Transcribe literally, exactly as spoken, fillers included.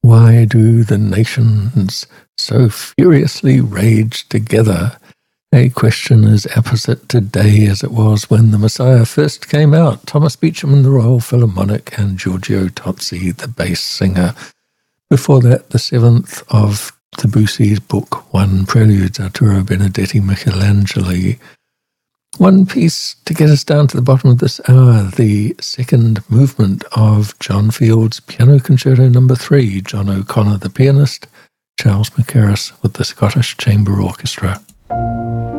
Why do the nations so furiously rage together? A question as apposite today as it was when the Messiah first came out. Thomas Beecham and the Royal Philharmonic and Giorgio Tozzi, the bass singer. Before that, the seventh of Debussy's Book One, Preludes, Arturo Benedetti Michelangeli. One piece to get us down to the bottom of this hour, the second movement of John Field's Piano Concerto Number Three, John O'Connor the pianist, Charles Mackerras with the Scottish Chamber Orchestra.